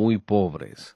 muy pobres.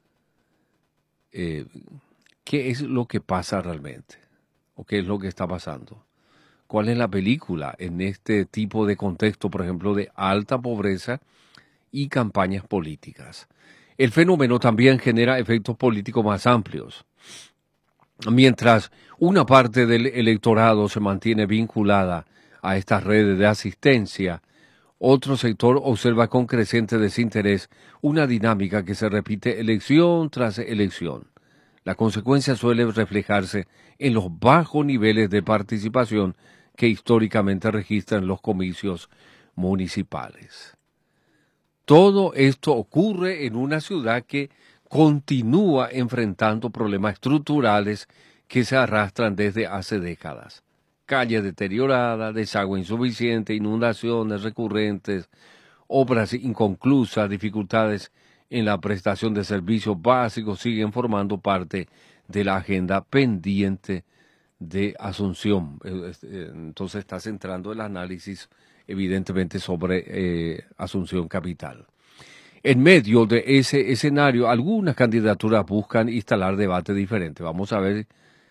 ¿Qué es lo que pasa realmente? ¿O qué es lo que está pasando? ¿Cuál es la película en este tipo de contexto, por ejemplo, de alta pobreza y campañas políticas? El fenómeno también genera efectos políticos más amplios. Mientras una parte del electorado se mantiene vinculada a estas redes de asistencia, otro sector observa con creciente desinterés una dinámica que se repite elección tras elección. La consecuencia suele reflejarse en los bajos niveles de participación que históricamente registran los comicios municipales. Todo esto ocurre en una ciudad que continúa enfrentando problemas estructurales que se arrastran desde hace décadas. Calles deterioradas, desagüe insuficiente, inundaciones recurrentes, obras inconclusas, dificultades en la prestación de servicios básicos siguen formando parte de la agenda pendiente de Asunción. Entonces está centrando el análisis evidentemente sobre Asunción Capital. En medio de ese escenario, algunas candidaturas buscan instalar debate diferente. Vamos a ver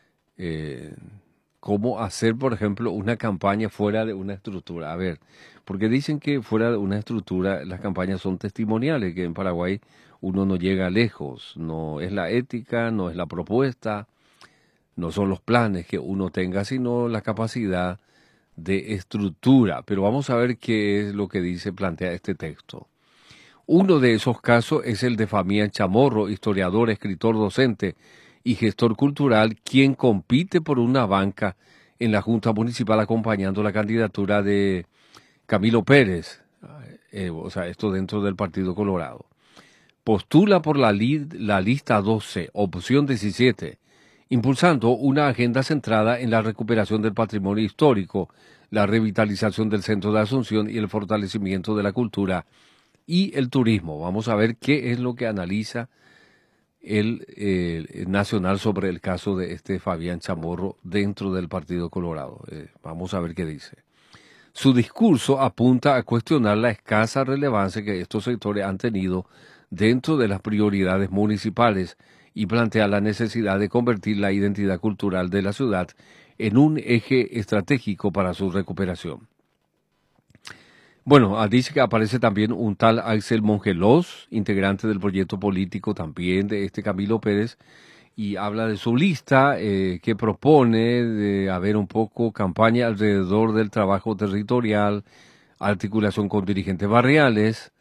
cómo hacer, por ejemplo, una campaña fuera de una estructura. A ver, porque dicen que fuera de una estructura las campañas son testimoniales, que en Paraguay uno no llega lejos. No es la ética, no es la propuesta, no son los planes que uno tenga, sino la capacidad de estructura. Pero vamos a ver qué es lo que plantea este texto. Uno de esos casos es el de Fabián Chamorro, historiador, escritor, docente y gestor cultural, quien compite por una banca en la Junta Municipal acompañando la candidatura de Camilo Pérez, o sea, esto dentro del Partido Colorado. Postula por la lista 12, opción 17, impulsando una agenda centrada en la recuperación del patrimonio histórico, la revitalización del centro de Asunción y el fortalecimiento de la cultura y el turismo. Vamos a ver qué es lo que analiza el Nacional sobre el caso de este Fabián Chamorro dentro del Partido Colorado. Vamos a ver qué dice. Su discurso apunta a cuestionar la escasa relevancia que estos sectores han tenido dentro de las prioridades municipales y plantea la necesidad de convertir la identidad cultural de la ciudad en un eje estratégico para su recuperación. Bueno, dice que aparece también un tal Axel Mongelos, integrante del proyecto político también de este Camilo Pérez, y habla de su lista que propone de haber un poco campaña alrededor del trabajo territorial, articulación con dirigentes barriales,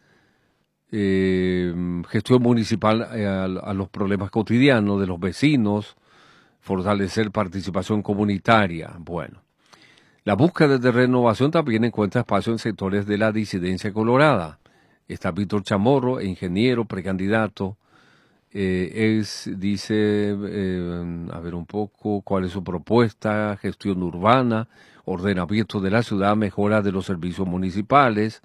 gestión municipal a los problemas cotidianos de los vecinos, fortalecer participación comunitaria. Bueno. La búsqueda de renovación también encuentra espacio en sectores de la disidencia colorada. Está Víctor Chamorro, ingeniero, precandidato. Dice, a ver un poco, cuál es su propuesta: gestión urbana, ordenamiento de la ciudad, mejora de los servicios municipales.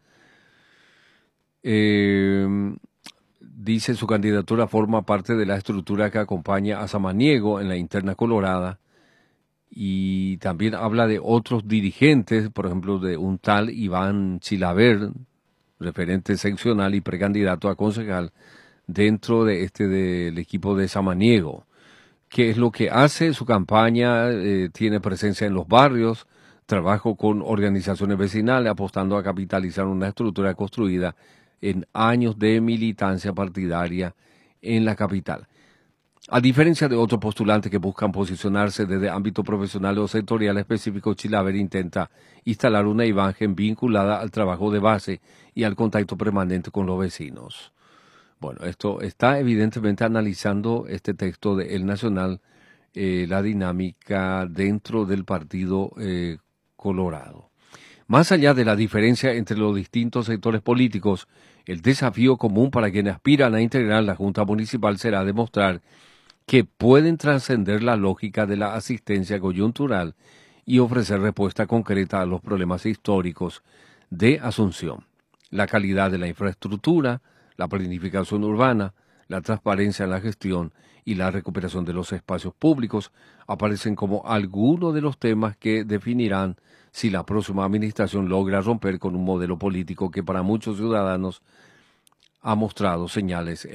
Dice su candidatura forma parte de la estructura que acompaña a Samaniego en la interna colorada. Y también habla de otros dirigentes, por ejemplo, de un tal Iván Chilaver, referente seccional y precandidato a concejal dentro de del equipo de Samaniego. ¿Qué es lo que hace? Su campaña tiene presencia en los barrios, trabajo con organizaciones vecinales, apostando a capitalizar una estructura construida en años de militancia partidaria en la capital. A diferencia de otros postulantes que buscan posicionarse desde ámbito profesional o sectorial específico, Chilaver intenta instalar una imagen vinculada al trabajo de base y al contacto permanente con los vecinos. Bueno, esto está evidentemente analizando este texto de El Nacional, la dinámica dentro del Partido Colorado. Más allá de la diferencia entre los distintos sectores políticos, el desafío común para quienes aspiran a integrar la Junta Municipal será demostrar que pueden trascender la lógica de la asistencia coyuntural y ofrecer respuesta concreta a los problemas históricos de Asunción. La calidad de la infraestructura, la planificación urbana, la transparencia en la gestión y la recuperación de los espacios públicos aparecen como algunos de los temas que definirán si la próxima administración logra romper con un modelo político que para muchos ciudadanos ha mostrado señales